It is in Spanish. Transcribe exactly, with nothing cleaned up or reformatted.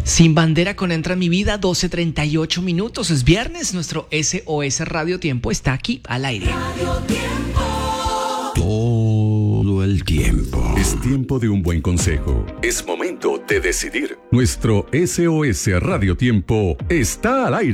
Sin bandera con Entra en mi vida, doce treinta y ocho minutos. Es viernes, nuestro S O S Radio Tiempo está aquí al aire. Todo el tiempo. Es tiempo de un buen consejo. Es momento de decidir. Nuestro S O S Radio Tiempo está al aire.